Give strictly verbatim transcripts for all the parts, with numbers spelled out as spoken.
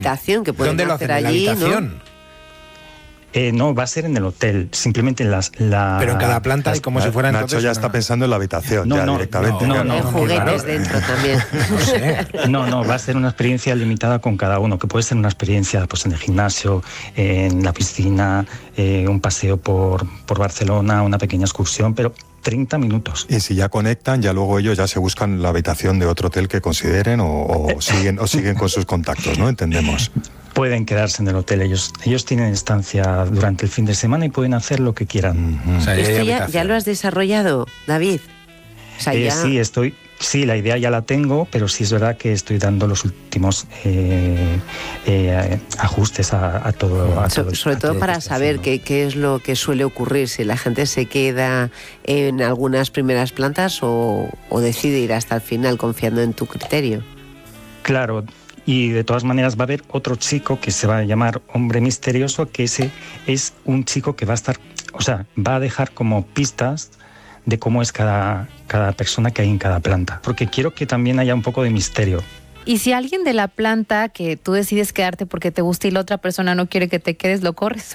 habitación que pueden ¿Dónde lo hacer hacen? allí, ¿En la habitación? ¿no? Eh, no, va a ser en el hotel, simplemente en las... La, Pero en cada planta las, y como si fuera Nacho entonces ya una... está pensando en la habitación, no, ya no, directamente. No, no, Hay no, juguetes claro. dentro también. No sé. No, no, va a ser una experiencia limitada con cada uno, que puede ser una experiencia pues, en el gimnasio, en la piscina, eh, un paseo por, por Barcelona, una pequeña excursión, pero treinta minutos. Y si ya conectan, ya luego ellos ya se buscan la habitación de otro hotel que consideren o, o siguen o siguen con sus contactos, ¿no? Entendemos. Pueden quedarse en el hotel, ellos ellos tienen estancia durante el fin de semana y pueden hacer lo que quieran. Uh-huh. O sea, ¿Esto ya, habitación. ya lo has desarrollado, David? O sea, Eh, ya... Sí, estoy, sí, la idea ya la tengo, pero sí es verdad que estoy dando los últimos eh, eh, ajustes a, a todo. A So- todo sobre a todo todo para lo que estoy saber haciendo. qué, qué es lo que suele ocurrir, si la gente se queda en algunas primeras plantas o, o decide ir hasta el final confiando en tu criterio. Claro, y de todas maneras va a haber otro chico que se va a llamar Hombre Misterioso, que ese es un chico que va a estar, o sea, va a dejar como pistas de cómo es cada, cada persona que hay en cada planta, porque quiero que también haya un poco de misterio. Y si alguien de la planta que tú decides quedarte porque te gusta y la otra persona no quiere que te quedes, lo corres.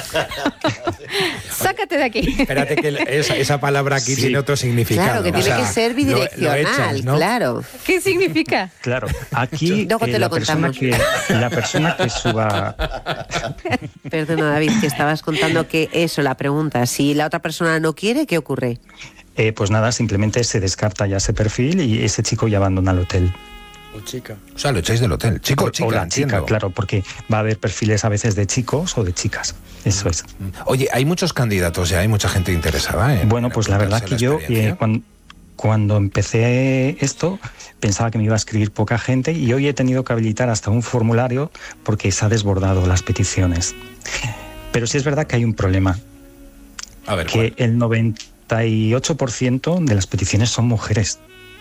Sácate de aquí. Espérate que esa, esa palabra aquí Sí. tiene otro significado. Claro, que O tiene sea, que ser lo- bidireccional, lo echas, ¿no? claro. ¿Qué significa? Claro, aquí Luego te eh, lo la, persona contamos. que, la persona que suba... Perdona, David, que estabas contando que eso, la pregunta, si la otra persona no quiere, ¿qué ocurre? Eh, pues nada, simplemente se descarta ya ese perfil y ese chico ya abandona el hotel. O chica. O sea, lo echáis del hotel. Chico o chica, o la entiendo. chica, claro, porque va a haber perfiles a veces de chicos o de chicas. Eso es. Oye, hay muchos candidatos, ya hay mucha gente interesada en Bueno, pues la verdad apuntarse que a la yo experiencia. eh, cuando, cuando empecé esto pensaba que me iba a escribir poca gente y hoy he tenido que habilitar hasta un formulario porque se ha desbordado las peticiones. Pero sí es verdad que hay un problema, A ver, que ¿cuál? el noventa y ocho por ciento de las peticiones son mujeres.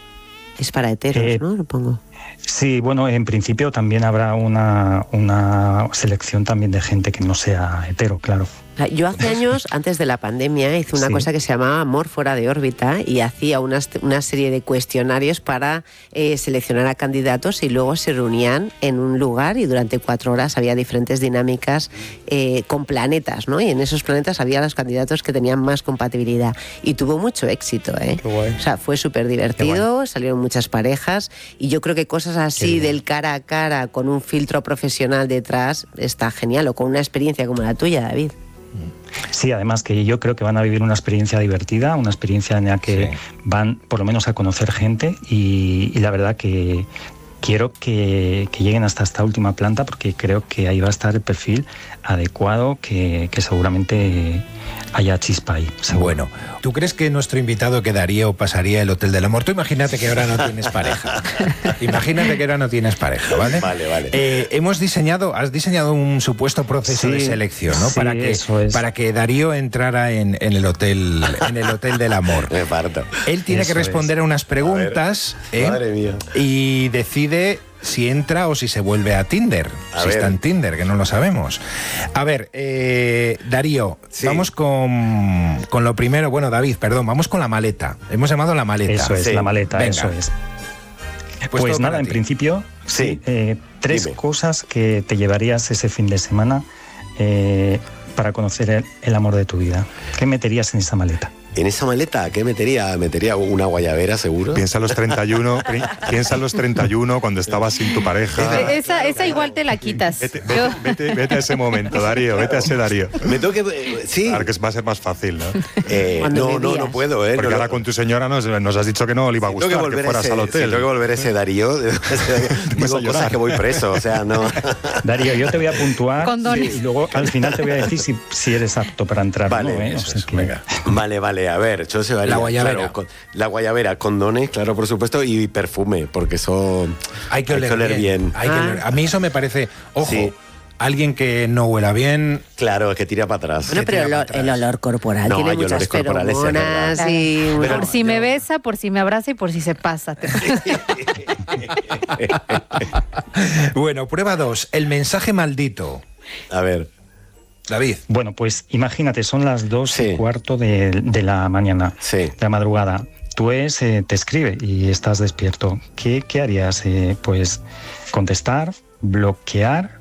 Es para heteros, Eh, ¿no? Lo pongo. Sí, bueno, en principio también habrá una, una selección también de gente que no sea hetero, claro. Yo hace años, antes de la pandemia, hice una Sí. cosa que se llamaba Amor fuera de órbita y hacía unas, una serie de cuestionarios para eh, seleccionar a candidatos y luego se reunían en un lugar y durante cuatro horas había diferentes dinámicas eh, con planetas, ¿no? Y en esos planetas había los candidatos que tenían más compatibilidad y tuvo mucho éxito, ¿eh? Qué guay. O sea, fue súper divertido, salieron muchas parejas y yo creo que cosas así del cara a cara con un filtro profesional detrás está genial, o con una experiencia como la tuya, David. Sí, además que yo creo que van a vivir una experiencia divertida, una experiencia en la que Sí. van por lo menos a conocer gente y, y la verdad que quiero que, que lleguen hasta esta última planta porque creo que ahí va a estar el perfil adecuado, que, que seguramente haya chispa ahí. seguro. Bueno, ¿tú crees que nuestro invitado quedaría o pasaría el Hotel del Amor? Tú imagínate que ahora no tienes pareja. Imagínate que ahora no tienes pareja, ¿vale? Vale, vale. Eh, hemos diseñado, has diseñado un supuesto proceso Sí, de selección, ¿no? sí, para que eso es. para que Darío entrara en, en el hotel en el Hotel del Amor. Me parto. Él tiene Eso que responder a unas preguntas, ¿eh? Madre mía. Y decide si entra o si se vuelve a Tinder. A si ver. está en Tinder, que no lo sabemos. A ver, eh, Darío, Sí. vamos con, con lo primero. Bueno, David, perdón, vamos con la maleta. Hemos llamado la maleta. Eso es, Sí. la maleta, Venga. eso es. Pues Pues todo nada, para en ti. principio, Sí. sí, eh, tres Dime. cosas que te llevarías ese fin de semana eh, para conocer el, el amor de tu vida. ¿Qué meterías en esa maleta? ¿En esa maleta qué metería? ¿Metería una guayabera, seguro? Piensa en los treinta y uno, pri- piensa en los treinta y uno cuando estabas sin tu pareja. Esa, esa igual te la quitas. Vete, Yo- vete, vete, vete a ese momento, Darío, vete a ese Darío. Me tengo que... eh, Sí. Claro que va a ser más fácil, ¿no? Eh, Cuando no, no, bebías. no puedo, ¿eh? Porque No, ahora no. con tu señora nos, nos has dicho que no le iba a Tengo gustar que, volver fueras ese, al sí, hotel. tengo que volver ese Darío. Digo a llorar. cosas que voy preso, o sea, no. Darío, yo te voy a puntuar Condones. y luego al final te voy a decir si, si eres apto para entrar. Vale, ¿no? ¿Eh? O eso sea es, que- venga. Vale, vale, a ver, yo se varía, La guayabera. claro, con- la guayabera, condones, claro, por supuesto, y perfume, porque eso Hay que oler, bien. Hay que Ah. oler- A mí eso me parece, ojo, Sí. alguien que no huela bien. Claro, que tira para atrás. Bueno, pero tira el, para olor- atrás. el olor corporal No, tiene hay muchas olores corporales, es verdad. feromonas y... Pero- por si me besa, por si me abraza y por si se pasa. Bueno, prueba dos, el mensaje maldito. A ver, David. Bueno, pues imagínate, son las dos Sí. y cuarto de, de la mañana, Sí. de la madrugada. Tú es, eh, te escribe y estás despierto. ¿Qué, qué harías? Eh, pues contestar, bloquear